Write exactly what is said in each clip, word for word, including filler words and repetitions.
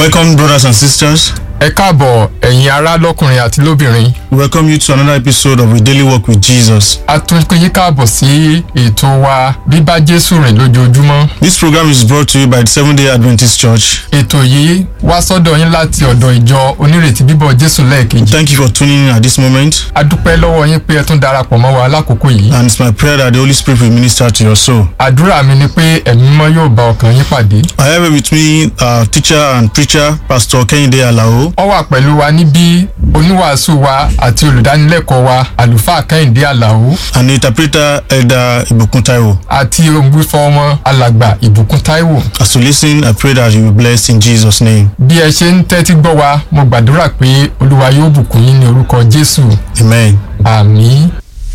Welcome, brothers and sisters. Ẹ káàbọ̀ ẹ̀yin ará lọ́kùnrin àti lóbìnrin. We welcome you to another episode of A Daily Walk with Jesus. A tún pín yín káàbọ̀ sí ètò wa bíbá Jésù rìn lójoojúmọ́. This program is brought to you by the Seventh-day Adventist Church. Ètò yìí wá sọ́dọ̀ yín láti ọ̀dọ̀ ìjọ onírètí bíbọ̀ Jésù lẹ́ẹ̀kejì. Thank you for tuning in at this moment. A dúpẹ́ lọ́wọ́ yín pé ẹ tún darapọ̀ mọ́ wa lákòókò yìí. And it's my prayer that the Holy Spirit will minister to your soul. Àdúrà mi ni pé ẹ̀mí mímọ́ yóò bá ọkàn yín pàdé. I have with me uh, teacher and preacher, Pastor Kehinde Alao. Ó wà pẹ̀lú wa níbí oníwàásù wa àti olùdánilẹ́kọ̀ọ́ wa àlùfáà Kẹ́hìndé Àlàó. And the interpreter, Elder Ìbùkún Táíwò. Àti òǹgbífọ́ ọmọ alàgbà Ìbùkún Táíwò. As you listen, I pray that you will be blessed in Jesus' name. Bí ẹ ṣe ń tẹ́tí gbọ́ wa, mo gbàdúrà pé Olúwa yóò bùkún yín ní orúkọ Jésù. Amen. Àmín.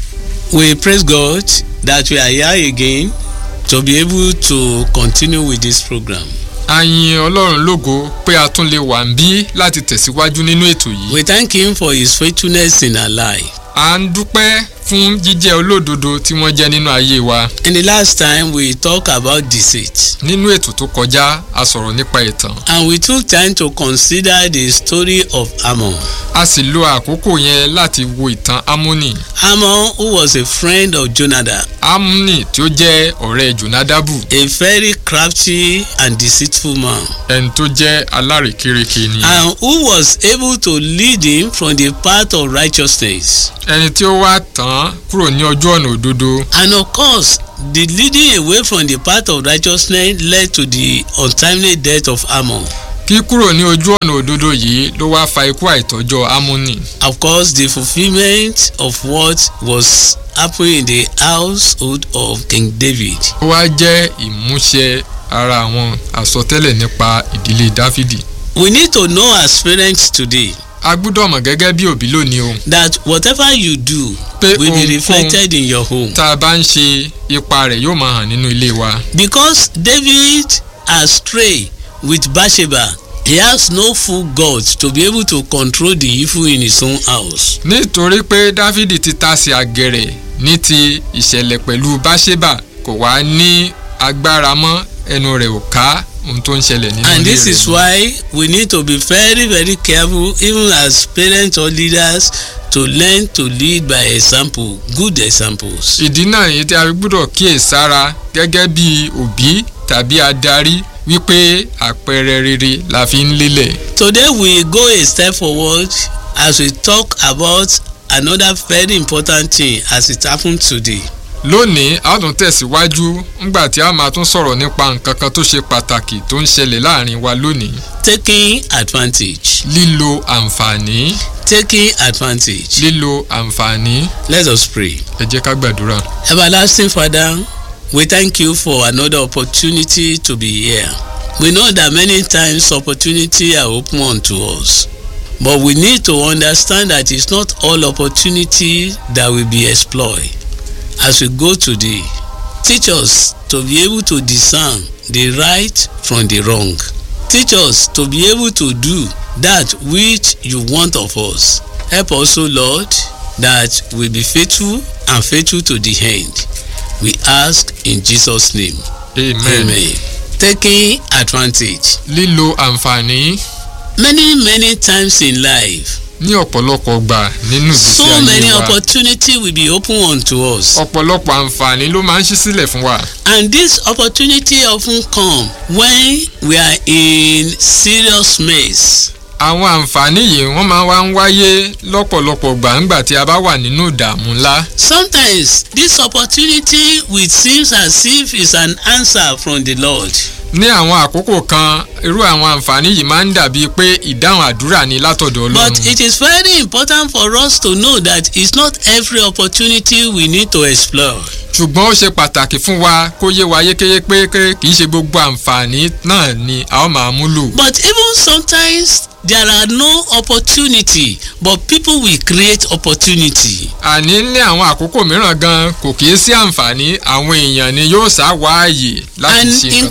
We praise God that we are here again to be able to continue with this program. A yìn Ọlọ́run lógo pé a tún lè wà níbí láti tẹ̀síwájú nínú ètò yìí. We thank him for his faithfulness in our life. À ń dúpẹ́ fún jíjẹ́ olódodo tí wọ́n jẹ́ nínú ayé wa. In the last time we talked about deceit. Nínú ètò tó kọjá, a sọ̀rọ̀ nípa ìtàn. And we took time to consider the story of Ammon. A sì lo àkókò yẹn láti wo ìtàn Ámónì. Ammon, who was a friend of Jonadab. Ámónì tí ó jẹ́ ọ̀rẹ́ Jonadabu. A very crafty and deceitful man. Ẹni tó jẹ́ alárèékérekè ni. And who was able to lead him from the path of righteousness. Ẹni tí ó wá tán kúrò ní ojú ọ̀nà òdodo. And of course, the leading away from the path of righteousness led to the untimely death of Ammon. Kíkúrò ní ojú ọ̀nà òdodo yìí ló wá fa ikú àìtọ́jọ́ Ámónì. Of course, the fulfilment of what was happening in the household of King David. Ó wá jẹ́ ìmúṣẹ ara àwọn àsọtẹ́lẹ̀ nípa ìdílé Dáfídì. We need to know as parents today. A gbọ́dọ̀ mọ̀ gẹ́gẹ́ bí òbí lónìí o. That whatever you do pé will be reflected in your home. Tá a bá ń ṣe, ipa rẹ̀ yóò máa hàn nínú ilé wa. Because David has strayed with Bathsheba, he has no full God to be able to control the evil in his own house. Nítorí pé Dáfídì ti tasẹ̀ àgẹ̀rẹ̀ ní ti ìṣẹ̀lẹ̀ pẹ̀lú Bathsheba, kò wá ní agbára mọ́, ẹnu rẹ̀ ò ká ohun tó ń ṣẹlẹ̀ nínú ilé rẹ̀. And this is why we need to be very very careful even as parents or leaders to learn to lead by example, good examples. Ìdí náà yìí tí a gbọ́dọ̀ kíyèsára gẹ́gẹ́ bí òbí tàbí adarí wípé àpẹẹrẹ rere la fi ń lélẹ̀. Today we go a step forward as we talk about another very important thing as it happened today. Lónìí a tún tẹ̀síwájú ńgbà tí a máa tún sọ̀rọ̀ nípa nǹkan kan tó ṣe pàtàkì tó ń ṣẹlẹ̀ láàrin wa lónìí. Taking advantage. Lílo àǹfààní. Taking advantage. Lílo àǹfààní. Let us pray. Ẹ jẹ́ ká gbàdúrà. Everlasting Father, we thank you for another opportunity to be here. We know that many times opportunity are open unto us. But we need to understand that it's not all opportunity that will be exploited. As we go today, teach us to be able to discern the right from the wrong. Teach us to be able to do that which you want of us. Help us, O Lord, that we be faithful and faithful to the end. We ask in Jesus' name. Amen. Amen. Taking advantage. Lílo àǹfààní. Many many times in life. Ní ọ̀pọ̀lọpọ̀ gbà nínú ìgbésí ayé wa. So many opportunity will be open unto us. Ọ̀pọ̀lọpọ̀ àǹfààní ló máa ń ṣí sílẹ̀ fún wa. And this opportunity often come when we are in serious mess. Àwọn àǹfààní yìí wọ́n máa wá ń wáyé lọ́pọ̀lọpọ̀ gbàǹgbà tí a bá wà nínú ìdààmú ńlá. Sometimes this opportunity will seem as if it's an answer from the Lord. Ní àwọn àkókò kan, irú àwọn àǹfààní yìí máa ń dàbí pé ìdáhùn àdúrà ni látọ̀dọ̀ Ọlọ́run. But it is very important for us to know that it's not every opportunity we need to explore. Ṣùgbọ́n ó ṣe pàtàkì fún wa kó yé wa yékéyé pé kì í ṣe gbogbo àǹfààní náà ni a ó máa múlò. But even sometimes there are no opportunity but people will create opportunity. Àní ní àwọn àkókò mìíràn gan kò kì í sí àǹfààní, àwọn èèyàn ni yóò sá wá ààyè láti ṣe nǹkan tó fẹ́ ṣe. And in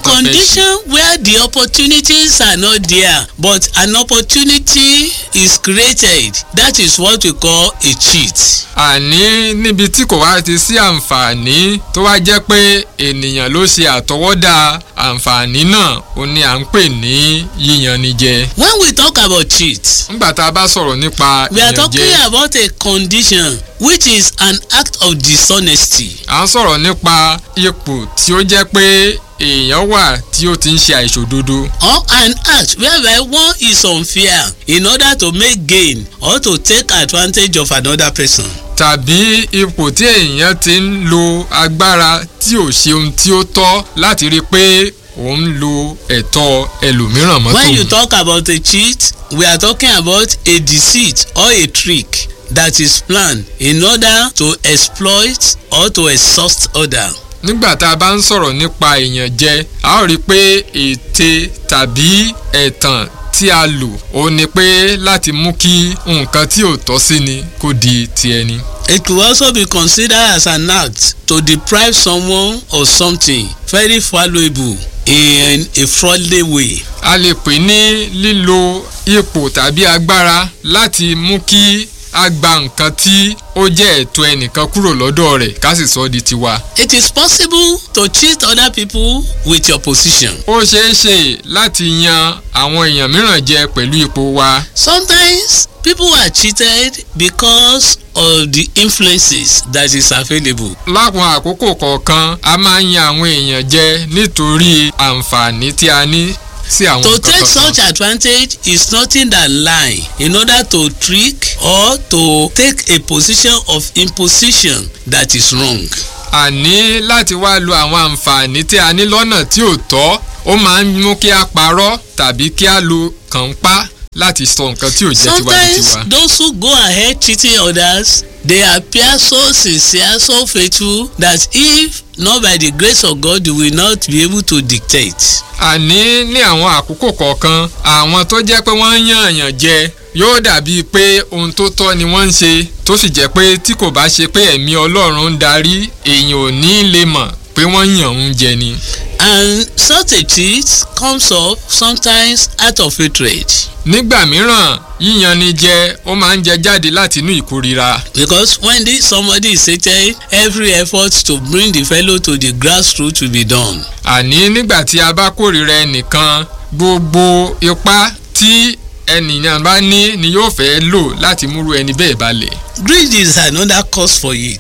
situation where the opportunities are not there but an opportunity is created, that is what we call a cheat. àní níbi tí kò wá ti sí àǹfààní tó wá jẹ́ pé ènìyàn ló ṣe àtọwọ́dá àǹfààní náà ó ní à ń pè ní yíyanijẹ. When we talk about cheat, nígbà tá a bá sọ̀rọ̀ nípa we are ìyànjẹ, talking about a condition which is an act of dishonesty. à ń sọ̀rọ̀ nípa ipò tí ó jẹ́ pé èèyàn wà tí ó ti ń ṣe àìṣòdodo. Or an act whereby one is unfair in order to make gain or to take advantage of another person. tàbí ipò tí èèyàn ti ń lo agbára tí ò ṣe ohun tí ó tọ́ láti rí i pé òun ń lo ẹ̀tọ́ ẹlòmíràn mọ́tò. When you talk about a cheat, we are talking about a deceit or a trick that is planned in order to exploit or to exhaust other. nígbà tá a bá ń sọ̀rọ̀ nípa ìyànjẹ a ó rí i pé ète tàbí ẹ̀tàn tí a lò ó ní pé láti mú kí nǹkan tí ò tọ́ sí ni kó di ti ẹni. It could also be considered as an act to deprive someone of something very valuable in a fraudulent way. a lè pè ní lílo ipò tàbí agbára láti mú kí a gba nǹkan tí ó jẹ́ ẹ̀tọ́ ẹnìkan kúrò lọ́dọ̀ rẹ̀ ká sì sọ ọ́ di tiwa. It is possible to cheat other people with your position. ó ṣeé ṣe láti yan àwọn èèyàn mìíràn jẹ pẹ̀lú ipò wa. Sometimes people are cheated because of the influences that is available. láwọn àkókò kọ̀ọ̀kan a máa ń yan àwọn èèyàn jẹ nítorí àǹfààní tí a ní sí àwọn To nǹkan take kọ̀ọ̀kan. such advantage is nothing than lying in order to trick or to take a position of imposition that is wrong. àní láti wá lo àwọn àǹfààní tí a ní lọ́nà tí ò tọ́ ó máa ń mú kí a parọ́ tàbí kí a lo kànpá láti sọ nǹkan tí ò jẹ́ tiwa ní Sometimes tiwa. those who go ahead cheating others, they appear so sincere, so faithful that if not by the grace of God, you will not be able to dictate. àní ní àwọn àkókò kọ̀ọ̀kan àwọn tó jẹ́ pé wọ́n ń yàn yàn jẹ yóò dàbí pé ohun tó tọ́ ni wọ́n ń ṣe tó sì jẹ́ pé tí kò bá ṣe pé ẹ̀mí Ọlọ́run ń darí èèyàn ò ní lè mọ̀ pé wọ́n yàn ń jẹ ni. And such a cheat comes up sometimes out of hatred. nígbà mìíràn yíyan ni jẹ ó máa ń jẹ jáde láti inú ìkórira. Because when this somebody is hated, every effort to bring the fellow to the grassroots will be done. àní nígbà tí a bá kórìíra ẹnìkan gbogbo ipá tí ẹnìyàn bá ní ni yóò fẹ́ lò láti múrú ẹni bẹ́ẹ̀ balẹ̀. Greed is another cause for it.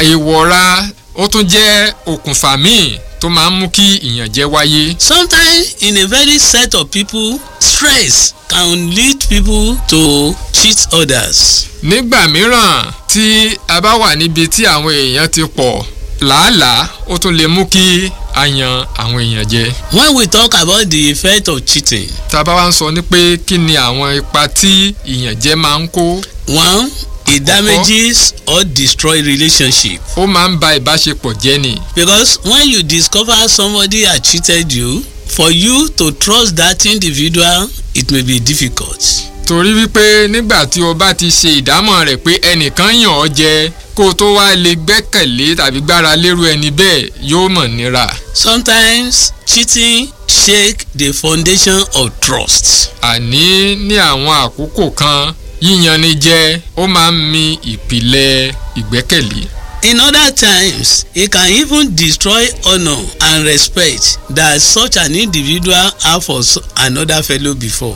ìwọra ó tún jẹ́ okùnfà míì tó máa ń mú kí ìyànjẹ wáyé. Sometimes in a very set of people, stress can lead people to cheat others. nígbà mìíràn tí a bá wà níbi tí àwọn èèyàn ti pọ̀ làálàá ó tún lè mú kí a yan àwọn èèyàn jẹ. When we talk about the effect of cheating, tá a bá wá ń sọ ní pé kí ni àwọn ipa tí ìyànjẹ máa ń kó. one, it damages or destroy relationship. ó máa ń ba ìbáṣepọ̀ jẹ́ ni. Because when you discover somebody had cheated you, for you to trust that individual, it may be difficult. torí wípé nígbà tí o bá ti ṣe ìdámọ̀ rẹ̀ pé ẹnìkan yàn ọ́ jẹ kó o tó wá lè gbẹ́kẹ̀lé tàbí gbára lérú ẹni bẹ́ẹ̀ yóò mọ̀ nira. Sometimes cheating shake the foundation of trust. àní ní àwọn àkókò kan yíyanni jẹ ó máa ń mi ìpìlẹ̀ ìgbẹ́kẹ̀lé. In other times, it can even destroy honor and respect that such an individual have for so- another fellow before.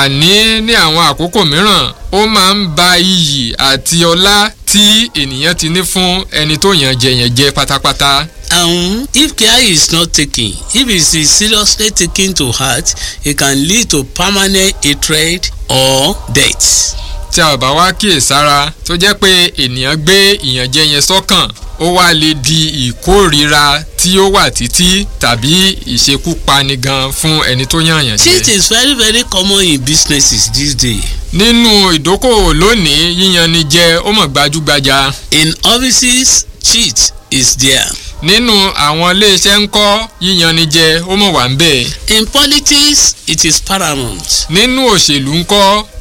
àní ní àwọn àkókò mìíràn ó máa ń ba iyì àti ọlá tí ènìyàn ti ní fún ẹni tó yàn jẹ yẹn jẹ pátápátá. And if care is not taken, if it is seriously taken to heart, it can lead to permanent hatred or death. tí a ò bá wá kíyèsára tó jẹ́ pé ènìyàn gbé ìyànjẹ yẹn sọ́kàn ó wá lè di ìkórìíra tí ó wà títí tàbí ìṣekúpani gan fún ẹni tó yàn yàn Cheat jẹ. is very very common in businesses these days. nínú ìdókòwò lónìí yíyan ni jẹ ó mọ̀ gbajúgbajà. In offices, cheat is there. nínú àwọn iléeṣẹ́ ń kọ́ yíyan ni jẹ ó mọ̀ wà ń bẹ̀. In politics, it is paramount. nínú òṣèlú ń kọ́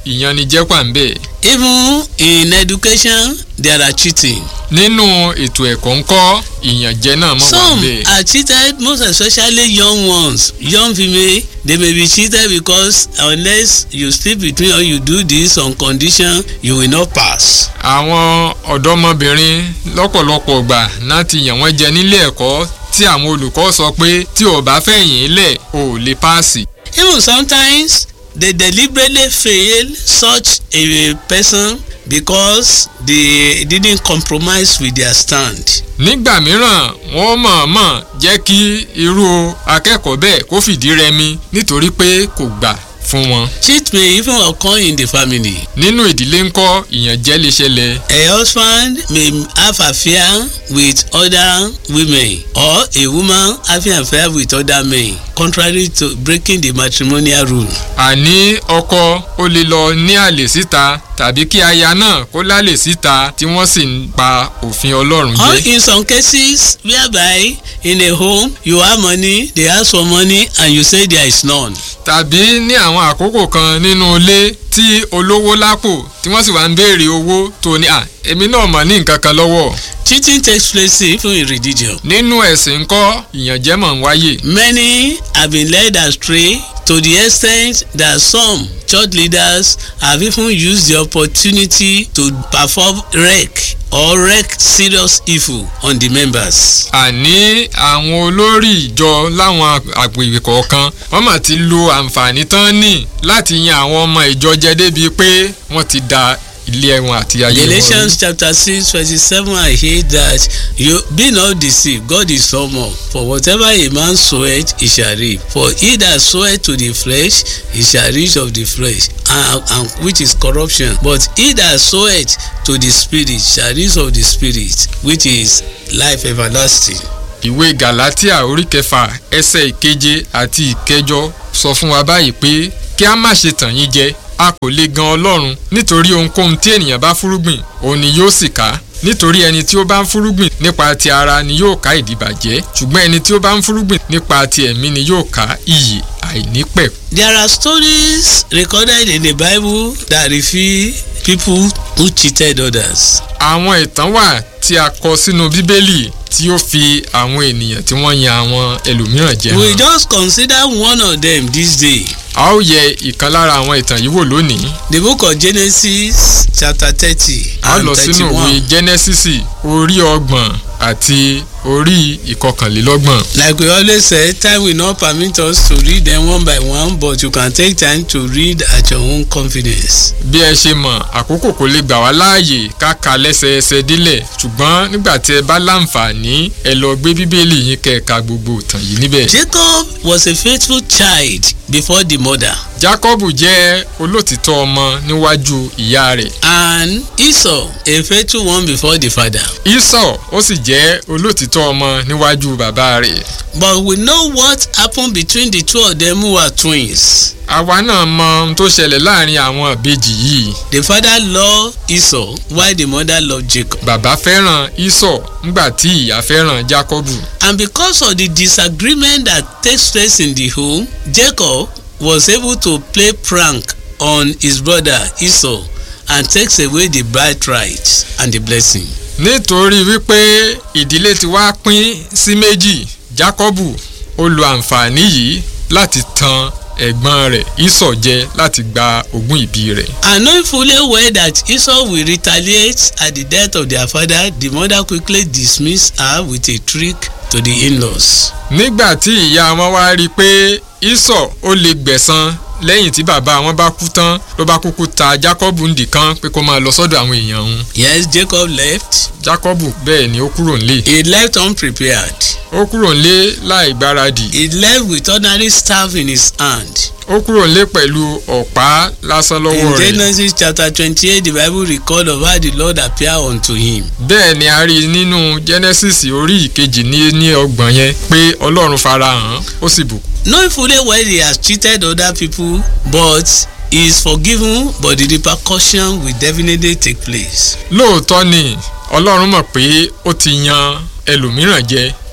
ìyanijẹ wà ń bẹ̀. Even in education there are cheating. Nínú ètò ẹ̀kọ́ ńkọ́ ìyànjẹ náà mọ̀ wà ń bẹ̀. Some are cheated, most especially young ones, young female. They may be cheated because unless you sleep with me or you do this on condition you will not pass. Àwọn ọ̀dọ́mọbìnrin lọ́pọ̀lọpọ̀ gbà láti yàn wọ́n jẹ nílé ẹ̀kọ́ tí àwọn olùkọ́ sọ pé tí o bá fẹ̀yìn lẹ̀ o ò lè páàsì. Even sometimes they deliberately fail such a person because they didn't compromise with their stand. Nígbà mìíràn wọ́n mọ̀ọ́mọ̀ jẹ́ kí irú akẹ́kọ̀ọ́ bẹ́ẹ̀ kó fìdí rẹmi nítorí pé kò gbà fún wọn. Cheat may even occur in the family. Nínú ìdílé ńkọ́ ìyànjẹ lè ṣẹlẹ̀. A husband may have affair with other women or a woman having affair with other men contrary to breaking the matrimonial rule. Àní ọkọ ó lè lọ ní àlè síta tàbí kí aya náà kó lálè síta tí wọ́n sì ń pa òfin Ọlọ́run jẹ. Or in some cases whereby in a home you have money, they ask for money and you say there is none. Tàbí ní àwọn àkókò kan nínú ilé tí olówó lápò tí wọ́n sì wá ń béèrè owó tó ní à èmi náà mọ̀ ní nǹkan kan lọ́wọ́. Cheating takes place even in religion. Nínú ẹ̀sìn ńkọ́ ìyànjẹ máa ń wáyé. Many have been led astray to the extent that some church leaders have even used the opportunity to perform wreak or wreak serious evil on the members. Àní àwọn olórí ìjọ láwọn àgbègbè kọ̀ọ̀kan wọ́n mà ti lo àǹfààní tán ní láti yan àwọn ọmọ ìjọ jẹ débi pé wọ́n ti da ilé ẹ̀wọ̀n àti ayé wọn. Galatians chapter six verse seven I hear that you be not deceived, God is someone. For whatever a man soweth he shall reap. For he that soweth to the flesh he shall reap of the flesh, and, and which is corruption. But he that soweth to the spirit shall reap of the spirit, which is life everlasting. Ìwé Galatia orí kẹfà ẹsẹ̀ ìkeje àti ìkẹjọ sọ fún wa báyìí pé kí a má ṣe tàn yín jẹ, a kò lè gan Ọlọ́run nítorí ohunkóhun tí ènìyàn bá fúrúgbìn òun ni yóò sì ká. Nítorí ẹni tí ó bá ń fúrúgbìn nípa ti ara ni yóò ká ìdìbàjẹ́, ṣùgbọ́n ẹni tí ó bá ń fúrúgbìn nípa ti ẹ̀mí ni yóò ká ìyè àìnípẹ̀. There are stories recorded in the Bible that reveal people who cheated others. Àwọn ìtàn wà tí a kọ sínú Bíbélì tí ó fi àwọn ènìyàn tí wọ́n yan àwọn ẹlòmíràn jẹ hàn. We just consider one of them this day. A ó yẹ ìkan lára àwọn ìtàn yìí wò lónìí. The book of Genesis chapter thirty and thirty-one. A lọ sínú ìwé Genesis orí ọgbọ̀n àti orí ìkọkànlélọ́gbọ̀n. Like we always say, time will not permit us to read them one by one, but you can take time to read at your own confidence. Bí ẹ ṣe mọ̀, àkókò kò lè gbà wá láàyè ká ka lẹ́sẹẹsẹ délẹ̀, ṣùgbọ́n nígbà tí ẹ bá láǹfààní ẹ lọ gbé Bíbélì yín kẹ́ẹ̀ka gbogbo ìtàn yìí níbẹ̀. Jacob was a faithful child before the mother. Jacob jẹ́ olótìtọ́ ọmọ níwájú ìyá rẹ̀. And Esau a faithful one before the father. Esau ó sì jẹ́ olótìtọ́ ọmọ níwájú bàbá rẹ̀. But we know what happened between the two of them who were twins. Àwa náà mọ ohun tó ṣẹlẹ̀ láàrin àwọn ìbejì yìí. The father loved Esau while the mother loved Jacob. Bàbá fẹ́ràn Esau nígbà tí ìyá fẹ́ràn Jacob. And because of the disagreement that takes place in the home, Jacob was able to play prank on his brother Esau and takes away the birthright and the blessing. Nítorí wípé ìdílé ti wá pín sí méjì, Jákọ́bù ó lo àǹfààní yìí láti tan ẹ̀gbọ́n rẹ̀ Esau jẹ láti gba ogún ìbí rẹ̀. And knowing fully well that Esau will retaliate at the death of their father, the mother quickly dismissed her with a trick to the in-laws. Nígbà tí ìyá wọn wá rí i pé Esau ó lè gbẹ̀san lẹ́yìn tí bàbá wọn bá kú tán ló bá kúkú ta Jacob nìkan pé kó máa lọ sọ́dọ̀ àwọn èèyàn òun. Yes, Jacob left. Jacob bẹ́ẹ̀ ni ó kúrò nílé. He left unprepared. Ó kúrò nílé láì gbáradì. He left with ordinary staff in his hand. Ó kúrò nílé pẹ̀lú ọ̀pá lásán lọ́wọ́ rẹ̀. In Genesis chapter twenty-eight, the Bible record of how the Lord appeared unto him. Bẹ́ẹ̀ ni a rí nínú Genesis orí ìkejì ní ní ọgbọ̀n yẹn pé Ọlọ́run farahàn ó sì bùkún. Knowing fully well he has cheated other people, but he is forgiven, but the repercussion will definitely take place. Lóòótọ́ ni Ọlọ́run mọ̀ pé ó ti yan ẹlòmíràn jẹ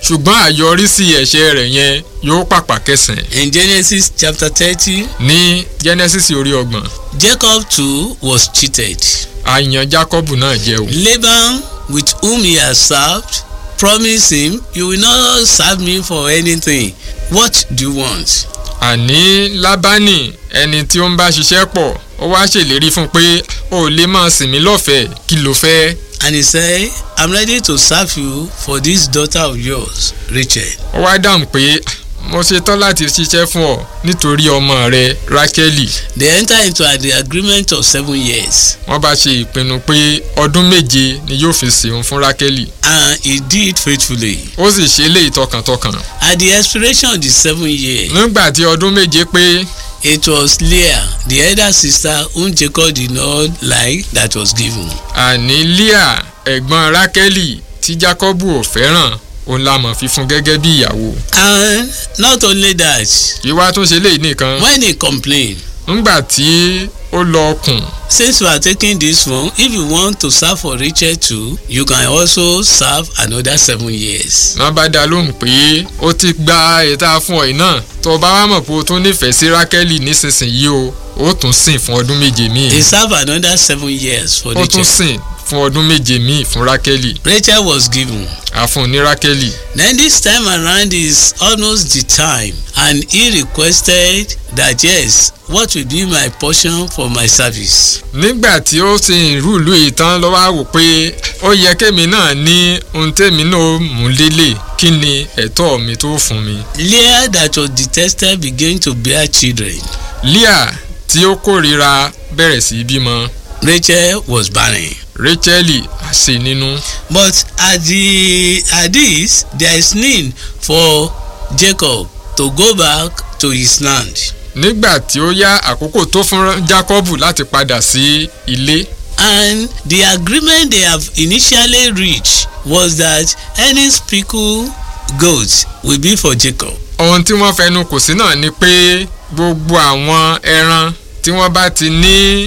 ṣùgbọ́n àyọrísí ẹ̀ṣẹ̀ rẹ̀ yẹn yóò pàpà kẹsàn. In Genesis chapter thirty. ní Genesis orí ọgbọ̀n. Jacob too was cheated. àyàn Jacob náà jẹ́ o. Laban, with whom he has served, promised him, you will not serve me for anything. What do you want? àní Lábánì ẹni tí ó ń bá ṣiṣẹ́ pọ̀ ó wá ṣèlérí fún un pé ó lè máa sìn mí lọ́fẹ̀ẹ́, kí ló fẹ́. And he said, I'm ready to serve you for this daughter of yours, Rachel. ó wá dáhùn pé mo ṣetán láti ṣiṣẹ́ fún ọ nítorí ọmọ rẹ Rákélì. They entered into the agreement of seven years. wọ́n bá ṣe ìpinnu pé ọdún méje ni yóò fi sìn fún Rákélì. And he did faithfully. ó sì ṣe léyìí tọkàntọkàn. At the expiration of the seven years, nígbà tí ọdún méje pé it was Leah, the elder sister whom Jacob did not like, that was given. àní Líà ẹ̀gbọ́n Rákélì tí Jákọ́bù ò fẹ́ràn òun la mọ̀ fífún gẹ́gẹ́ bí ìyàwó. And not only that, ìwà tó ṣe léyìí nìkan. when he complained, nígbà tí ó lọ kùn. since you are taking this one, if you want to serve for Rachel too, you can also serve another seven years. wọ́n bá dá lóhùn pé ó ti gba ètà fún ọ yìí náà tó o bá wá mọ̀ pé o tún nífẹ̀ẹ́ sí Rákélì nísinsìnyí o ó tún sìn fún ọdún méje míì. He served another seven years for ó tún Rachel. sìn fún ọdún méje míì fún Rákélì. Rachel was given. a fún ní Rákélì. Then this time around is almost the time, and he requested that yes, what will be my portion for my service? nígbà tí ó ti ìrúùlù ìtàn ló wá wò pé ó yẹ kémi náà ní ohun tèmi náà mú lélẹ̀, kí ni ẹ̀tọ́ mi tó fún mi. Leah, that was detested, began to bear children. Líà tí ó kórìíra bẹ̀rẹ̀ sí bímọ. Rachel was barren. Rákélì àṣẹ nínú. But at the at this, there is need for Jacob to go back to his land. nígbà tí ó yá àkókò tó fún Jákọ́bù láti padà sí ilé. And the agreement they have initially reached was that any speckled goat will be for Jacob. ohun tí wọ́n fẹnu kò sí náà ni pé gbogbo àwọn ẹran tí wọ́n bá ti ní